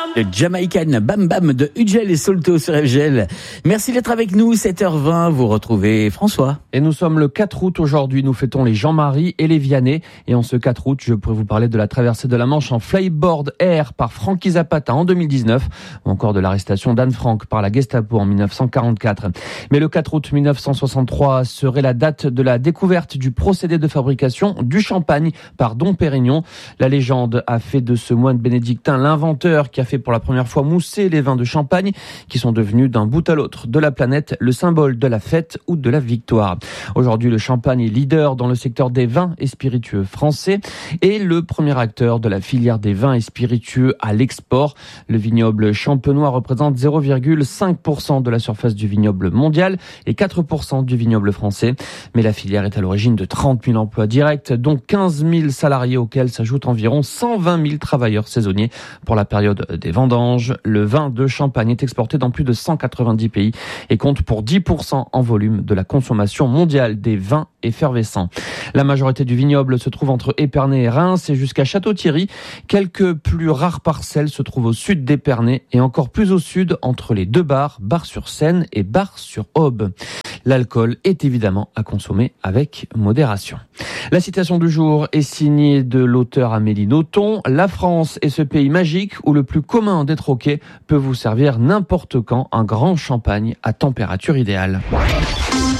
Le Jamaican Bam Bam de Ugel et Solto sur FGL. Merci d'être avec nous, 7h20, vous retrouvez François. Et nous sommes le 4 août aujourd'hui, nous fêtons les Jean-Marie et les Vianney. Et en ce 4 août, je pourrais vous parler de la traversée de la Manche en flyboard air par Frankie Zapata en 2019, ou encore de l'arrestation d'Anne Frank par la Gestapo en 1944. Mais le 4 août 1963 serait la date de la découverte du procédé de fabrication du champagne par Dom Pérignon. La légende a fait de ce moine bénédictin l'inventeur qui a fait pour la première fois mousser les vins de Champagne qui sont devenus d'un bout à l'autre de la planète le symbole de la fête ou de la victoire. Aujourd'hui, le Champagne est leader dans le secteur des vins et spiritueux français et le premier acteur de la filière des vins et spiritueux à l'export. Le vignoble champenois représente 0,5% de la surface du vignoble mondial et 4% du vignoble français. Mais la filière est à l'origine de 30 000 emplois directs, dont 15 000 salariés auxquels s'ajoutent environ 120 000 travailleurs saisonniers pour la période des vendanges. Le vin de Champagne est exporté dans plus de 190 pays et compte pour 10% en volume de la consommation mondiale des vins effervescents. La majorité du vignoble se trouve entre Épernay et Reims et jusqu'à Château-Thierry. Quelques plus rares parcelles se trouvent au sud d'Épernay et encore plus au sud entre les deux Bar, Bar-sur-Seine et Bar-sur-Aube. L'alcool est évidemment à consommer avec modération. La citation du jour est signée de l'auteur Amélie Nothomb. La France est ce pays magique où le plus commun des troquets peut vous servir n'importe quand un grand champagne à température idéale.